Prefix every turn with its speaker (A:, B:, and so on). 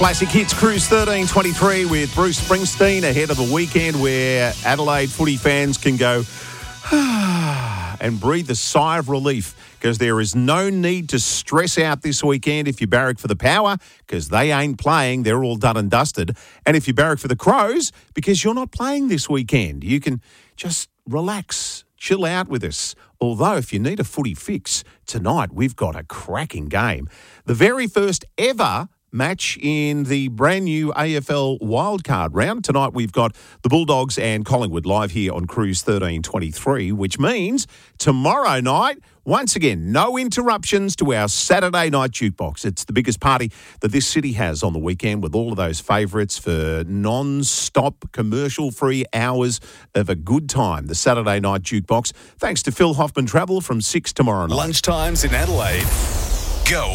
A: Classic Hits Cruise 1323 with Bruce Springsteen ahead of the weekend where Adelaide footy fans can go and breathe a sigh of relief because there is no need to stress out this weekend if you barrack for the Power because they ain't playing. They're all done and dusted. And if you barrack for the Crows because you're not playing this weekend, you can just relax, chill out with us. Although if you need a footy fix, tonight we've got a cracking game. The very first ever match in the brand new AFL wildcard round. Tonight we've got the Bulldogs and Collingwood live here on Cruise 1323, which means tomorrow night, once again, no interruptions to our Saturday night jukebox. It's the biggest party that this city has on the weekend with all of those favourites for non-stop commercial-free hours of a good time. The Saturday night jukebox. Thanks to Phil Hoffman Travel from 6 tomorrow night.
B: Lunchtimes in Adelaide. Go